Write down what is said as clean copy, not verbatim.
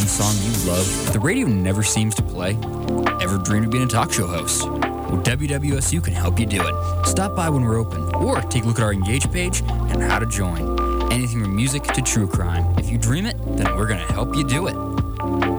one song you love but the radio never seems to play? Ever dreamed of being a talk show host? Well, WWSU can help you do it. Stop by when we're open, or take a look at our Engage page and how to join. Anything from music to true crime. If you dream it, then we're going to help you do it.